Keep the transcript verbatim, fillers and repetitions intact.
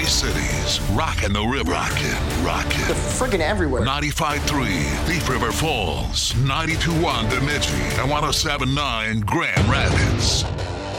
Tri-Cities, rockin' the river. Rockin', rockin'. They're friggin' everywhere. ninety-five point three Thief River Falls, ninety-two point one Bemidji, and one oh seven point nine Grand Rapids.